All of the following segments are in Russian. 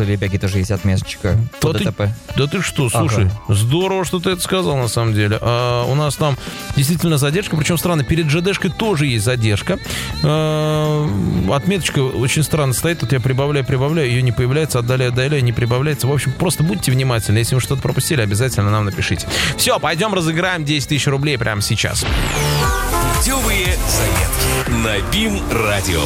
Лебяги тоже есть отметочка по ДТП. Да ты что, слушай, здорово, что ты это сказал, на самом деле. У нас там действительно задержка, причем странно, перед ЖДшкой тоже есть задержка. Отметочка очень странно стоит, вот я прибавляю, ее не появляется, отдаляю, не прибавляется. В общем, просто будьте внимательны, если вы что-то пропустили, обязательно нам напишите. Все, пойдем разыграем 10 тысяч рублей прямо сейчас. Путевые заметки на БИМ-радио.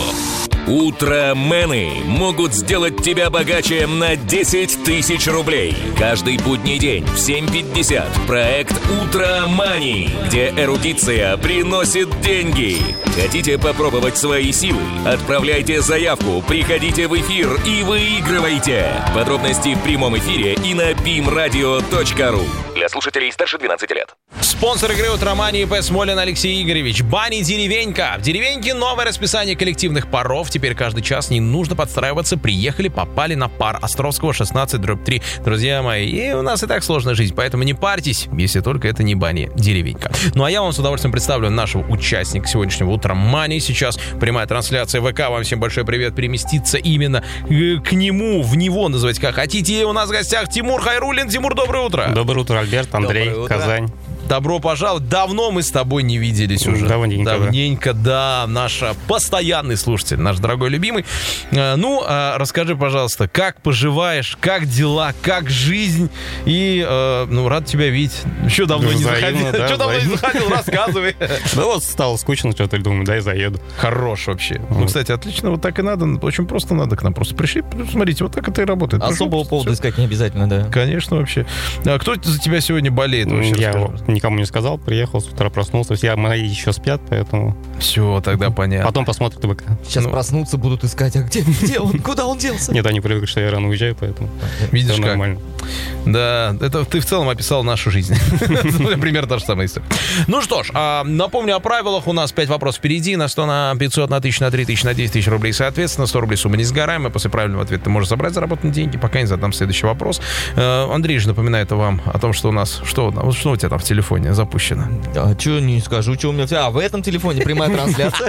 Утромены могут сделать тебя богаче на 10 тысяч рублей. Каждый будний день в 7:50 проект «Утромани», где эрудиция приносит деньги. Хотите попробовать свои силы? Отправляйте заявку, приходите в эфир и выигрывайте. Подробности в прямом эфире и на bimradio.ru. Для слушателей старше 12 лет. Спонсор игры «Утромани» ИП Смолин Алексей Игоревич. Бани «Деревенька». В «Деревеньке» новое расписание коллективных паров. Теперь каждый час не нужно подстраиваться. Приехали, попали на пар Островского 16/3. Друзья мои, и у нас и так сложная жизнь, поэтому не парьтесь, если только это не бани «Деревенька». Ну а я вам с удовольствием представлю нашего участника сегодняшнего «Утромани». Сейчас прямая трансляция ВК. Вам всем большой привет. Переместиться именно к нему, в него называть как хотите. И у нас в гостях Тимур Хайруллин. Тимур, доброе утро. Доброе утро, Альберт, Андрей, Казань. Добро пожаловать. Давно мы с тобой не виделись уже. Давненько, да. Наш постоянный слушатель, наш дорогой любимый. Расскажи, пожалуйста, как поживаешь, как дела, как жизнь? И, рад тебя видеть. Еще давно не заходил. Рассказывай. Да вот стало скучно что-то, думаю, дай заеду. Хорош вообще. Ну, кстати, отлично, вот так и надо. Очень просто надо к нам. Просто пришли, смотрите, вот так это и работает. Особого повода искать не обязательно, да. Конечно, вообще. Кто за тебя сегодня болеет? Я никому не сказал, приехал, с утра проснулся. Все мои еще спят, поэтому... Все, тогда понятно. Потом посмотрят ВК. Сейчас проснутся, будут искать, а где он? Куда он делся? Нет, они привыкли, что я рано уезжаю, поэтому... Видишь, как? Нормально. Да, это ты в целом описал нашу жизнь. Примерно та же самая история. Ну что ж, напомню о правилах. У нас 5 вопросов впереди. На 100, на 500, на 1000, на 3000, на 10 тысяч рублей. Соответственно, 100 рублей сумма несгораемая. После правильного ответа ты можешь забрать заработанные деньги. Пока не задам следующий вопрос. Андрей же напоминает вам о том, что у нас... Что у тебя там в телефоне запущено? Что не скажу, что у меня... в этом телефоне прямая трансляция.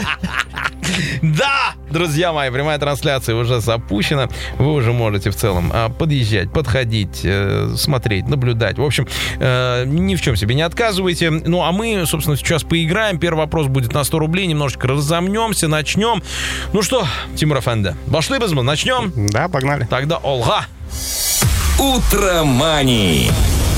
Да, друзья мои, прямая трансляция уже запущена. Вы уже можете в целом подъезжать, подходить, смотреть, наблюдать. В общем, ни в чем себе не отказывайте. Ну, а мы, собственно, сейчас поиграем. Первый вопрос будет на 100 рублей. Немножечко разомнемся, начнем. Ну что, Тимур Афенде, пошли без начнем? Да, погнали. Тогда Олга. Утромани.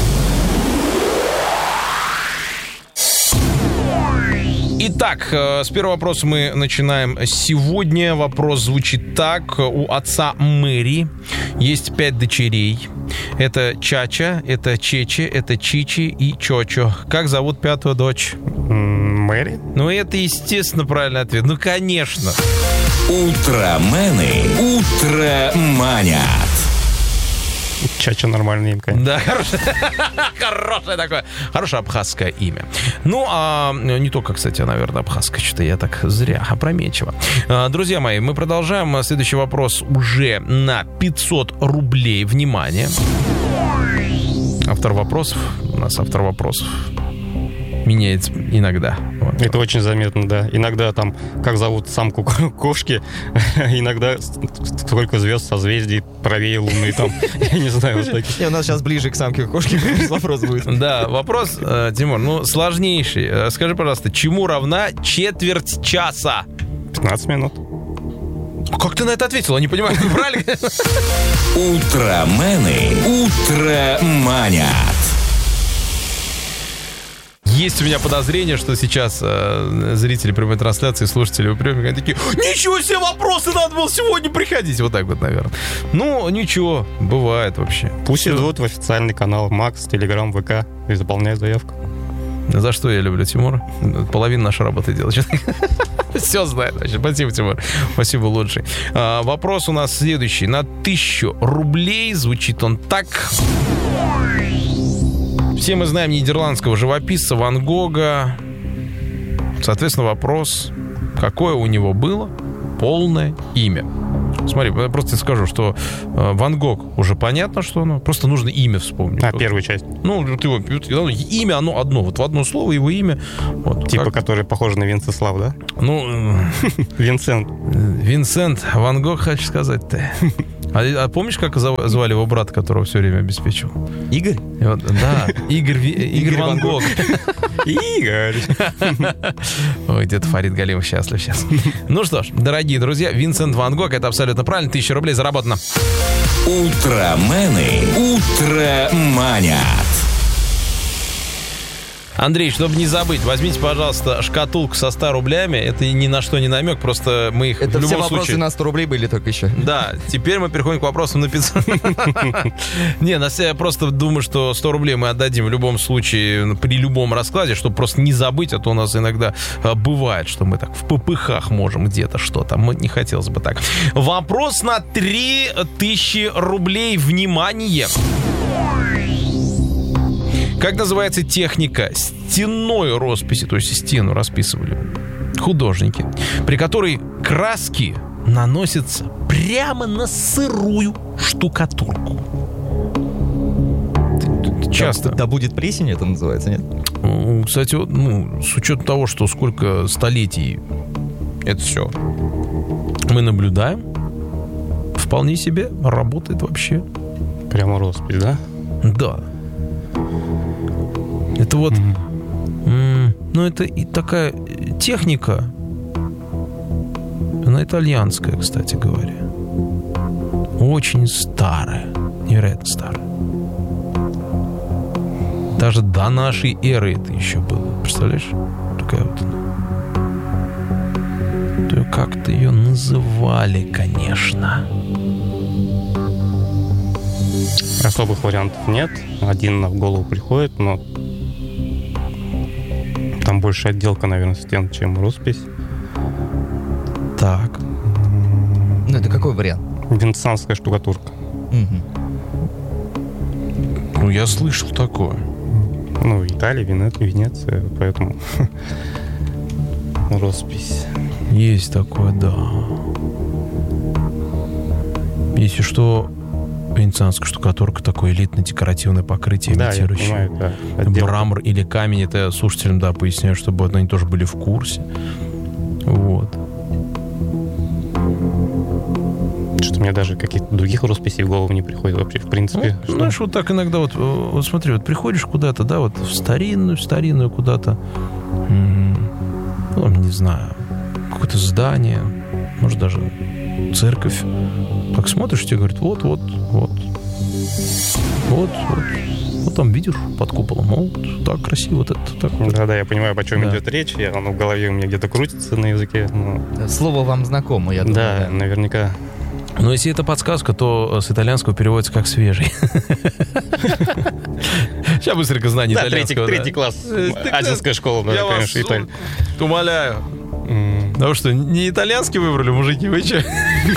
Итак, с первого вопроса мы начинаем сегодня. Вопрос звучит так. У отца Мэри есть 5 дочерей. Это Чача, это Чечи, это Чичи и Чочо. Как зовут 5-ю дочь? Мэри? Ну, это, естественно, правильный ответ. Ну, конечно. Утромены утроманят. Чача нормальное имя, конечно. Да, хорошее такое. Хорошее абхазское имя. Ну, не только, кстати, наверное, абхазское. Что-то я так зря, опрометчиво. Друзья мои, мы продолжаем. Следующий вопрос уже на 500 рублей. Внимание. Автор вопросов. У нас автор вопросов меняется иногда. Вот. Это очень заметно, да. Иногда там, как зовут самку кошки, иногда сколько звезд, созвездий, правее Луны там. Я не знаю, вот такие. У нас сейчас ближе к самке кошки вопрос будет. Да, вопрос, Тимур, сложнейший. Скажи, пожалуйста, чему равна четверть часа? 15 минут. Как ты на это ответил? Я не понимаю, правильно? Утромены утроманят. Есть у меня подозрение, что сейчас зрители прямой трансляции, слушатели прямой такие: ничего себе, вопросы, надо было сегодня приходить. Вот так вот, наверное. Ну, ничего, бывает вообще. Пусть идут в официальный канал Макс, Телеграм, ВК и заполняют заявку. За что я люблю Тимура? Половину нашей работы делать. Все знает вообще. Спасибо, Тимур. Спасибо, лучший. Вопрос у нас следующий. На 1000 рублей звучит он так. Все мы знаем нидерландского живописца Ван Гога. Соответственно, вопрос: какое у него было полное имя? Смотри, я просто скажу, что Ван Гог уже понятно, что оно. Просто нужно имя вспомнить. Первую часть. Ну, имя, оно одно. Вот в одно слово его имя. Вот, типа, который похож на Венцеслав, да? Ну... Винсент. Винсент Ван Гог, хочу сказать-то. А помнишь, как звали его брата, которого все время обеспечивал? Игорь? Да, Игорь Ван Гог. Игорь. Ой, где-то Фарид Галимов счастлив сейчас. Ну что ж, дорогие друзья, Винсент Ван Гог, это абсолютно правильно. 1000 рублей заработано. Утромены. Утроманят. Андрей, чтобы не забыть, возьмите, пожалуйста, шкатулку со 100 рублями. Это ни на что не намек, просто мы их Это в все любом вопросы случае... на 100 рублей были только еще. Да, теперь мы переходим к вопросам на 500. Не, я просто думаю, что 100 рублей мы отдадим в любом случае при любом раскладе, чтобы просто не забыть, а то у нас иногда бывает, что мы так в попыхах можем где-то что-то. Не хотелось бы так. Вопрос на 3000 рублей. Внимание! Как называется техника стенной росписи, то есть стену расписывали художники, при которой краски наносятся прямо на сырую штукатурку? Часто. Да будет плесень, это называется, нет? Кстати, с учетом того, что сколько столетий это все мы наблюдаем, вполне себе работает вообще. Прямо роспись, да? Да. Это вот, это и такая техника, она итальянская, кстати говоря. Очень старая, невероятно старая. Даже до нашей эры это еще было. Представляешь? Такая вот. То как-то ее называли, конечно. Особых вариантов нет. Один в голову приходит, но там больше отделка, наверное, стен, чем роспись. Так. Ну, это какой вариант? Венецианская штукатурка. Ну, я слышал такое. Ну, Италия, Венеция, поэтому роспись. Есть такое, да. Если что, венецианская штукатурка, такое элитно-декоративное покрытие, Да, я имитирующее понимаю, да. мрамор или камень. Это слушателям, да, поясняю, чтобы они тоже были в курсе. Вот. Что-то мне даже каких-то других росписей в голову не приходит вообще, в принципе. Ну, знаешь, вот так иногда вот смотри, вот приходишь куда-то, да, вот в старинную куда-то, ну, не знаю, какое-то здание, может, даже церковь. Так смотришь, тебе говорят, вот там, видишь, под куполом, вот так красиво, вот это так. Да, я понимаю, о чем Да. идет речь. Оно в голове у меня где-то крутится на языке. Но... Слово вам знакомо, я думаю. Да, наверняка. Но если это подсказка, то с итальянского переводится как «свежий». Сейчас быстренько знание Да, итальянского. третий класс. Азинская школа, да, Я вас конечно, Италия. умоляю. Да вы что, не итальянский выбрали, мужики, вы че?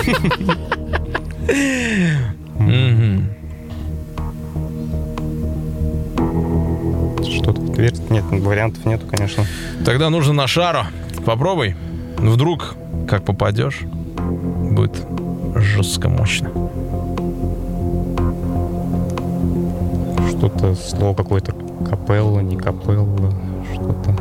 Что-то нет, вариантов нету, конечно. Тогда нужно на шару. Попробуй. Вдруг, как попадешь, будет жестко мощно. Что-то, слово какое-то, капелла, не капелла, что-то.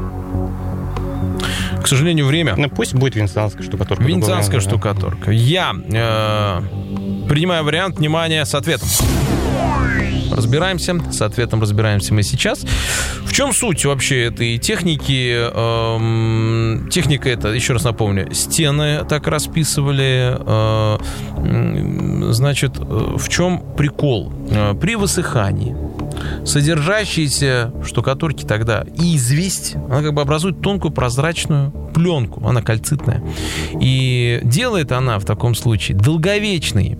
К сожалению, время. Ну, пусть будет венецианская штукатурка. Венецианская штукатурка. Я принимаю вариант, внимание, с ответом. Разбираемся. С ответом разбираемся мы сейчас. В чем суть вообще этой техники? Техника это, еще раз напомню, стены так расписывали. Значит, в чем прикол? При высыхании содержащиеся в штукатурке тогда известь, она как бы образует тонкую прозрачную пленку, она кальцитная. И делает она в таком случае долговечный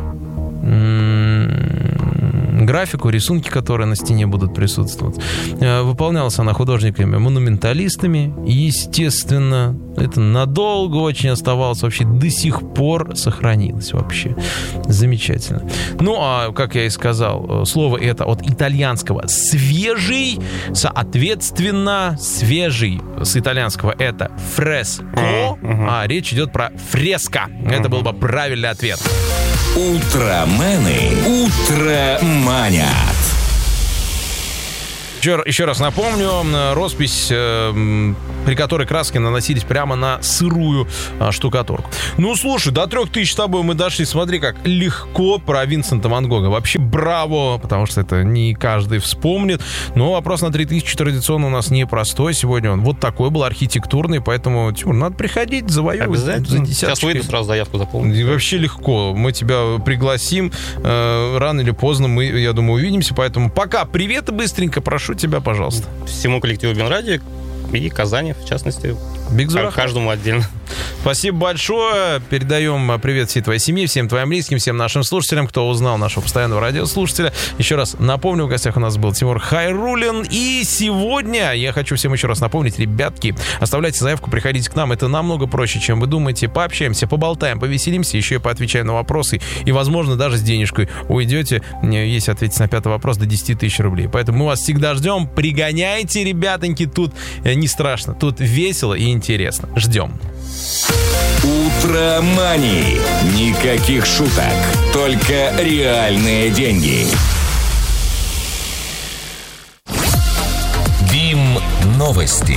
графику, рисунки, которые на стене будут присутствовать. Выполнялась она художниками-монументалистами. И, естественно, это надолго очень оставалось, вообще до сих пор сохранилось вообще. Замечательно. Ну, а, как я и сказал, слово это от итальянского «свежий», соответственно, «свежий» с итальянского это «фреско», а речь идет про «фреско». Это был бы правильный ответ. Утромены утроманят. Еще раз напомню, роспись, при которой краски наносились прямо на сырую штукатурку. Ну, слушай, до 3000 с тобой мы дошли. Смотри, как легко про Винсента Ван Гога. Вообще браво, потому что это не каждый вспомнит. Но вопрос на 3000 традиционно у нас непростой. Сегодня он вот такой был, архитектурный. Поэтому, Тимур, надо приходить, завоевывать. Обязательно. Сейчас выйду, сразу заявку заполню. И вообще легко. Мы тебя пригласим. Рано или поздно мы, я думаю, увидимся. Поэтому пока. Привет и быстренько прошу тебя, пожалуйста. Всему коллективу Бимрадио и Казани, в частности. Бигзура. Каждому отдельно. Спасибо большое. Передаем привет всей твоей семье, всем твоим близким, всем нашим слушателям, кто узнал нашего постоянного радиослушателя. Еще раз напомню, в гостях у нас был Тимур Хайруллин. И сегодня я хочу всем еще раз напомнить, ребятки, оставляйте заявку, приходите к нам. Это намного проще, чем вы думаете. Пообщаемся, поболтаем, повеселимся, еще и поотвечаем на вопросы. И, возможно, даже с денежкой уйдете, если ответить на 5-й вопрос, до 10 тысяч рублей. Поэтому мы вас всегда ждем. Пригоняйте, ребятоньки. Тут не страшно. Тут весело и интересно. Ждем. Утромания. Никаких шуток. Только реальные деньги. БИМ-новости.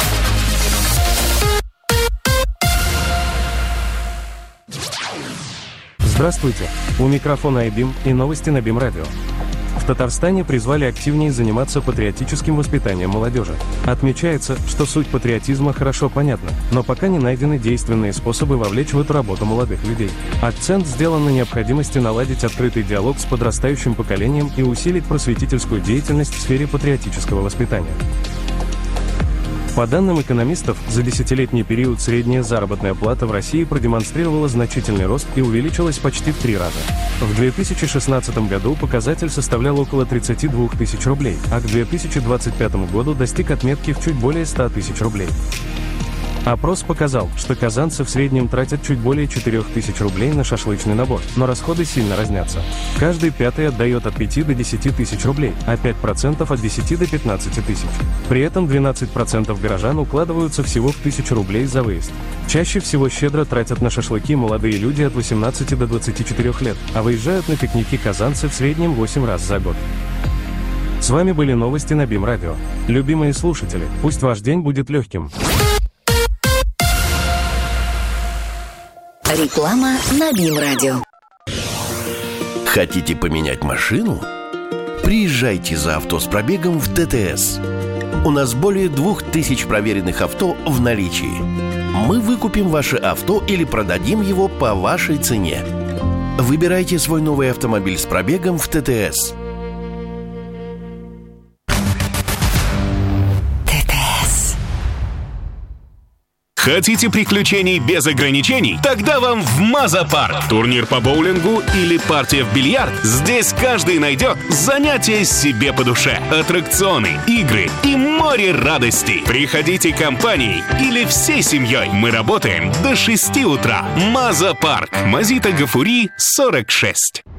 Здравствуйте. У микрофона iBIM и новости на БИМ-радио. В Татарстане призвали активнее заниматься патриотическим воспитанием молодежи. Отмечается, что суть патриотизма хорошо понятна, но пока не найдены действенные способы вовлечь в эту работу молодых людей. Акцент сделан на необходимости наладить открытый диалог с подрастающим поколением и усилить просветительскую деятельность в сфере патриотического воспитания. По данным экономистов, за десятилетний период средняя заработная плата в России продемонстрировала значительный рост и увеличилась почти в 3 раза. В 2016 году показатель составлял около 32 тысяч рублей, а к 2025 году достиг отметки в чуть более 100 тысяч рублей. Опрос показал, что казанцы в среднем тратят чуть более 4000 рублей на шашлычный набор, но расходы сильно разнятся. Каждый пятый отдает от 5 до 10 тысяч рублей, а 5% от 10 до 15 тысяч. При этом 12% горожан укладываются всего в 1000 рублей за выезд. Чаще всего щедро тратят на шашлыки молодые люди от 18 до 24 лет, а выезжают на пикники казанцы в среднем 8 раз за год. С вами были новости на БИМ-радио. Любимые слушатели, пусть ваш день будет легким. Реклама на БИМ-радио. Хотите поменять машину? Приезжайте за авто с пробегом в ТТС. У нас более 2000 проверенных авто в наличии. Мы выкупим ваше авто или продадим его по вашей цене. Выбирайте свой новый автомобиль с пробегом в ТТС. Хотите приключений без ограничений? Тогда вам в Маза-парк. Турнир по боулингу или партия в бильярд? Здесь каждый найдет занятие себе по душе. Аттракционы, игры и море радостей. Приходите компанией или всей семьей. Мы работаем до 6 утра. Маза-парк. Мазита Гафури, 46.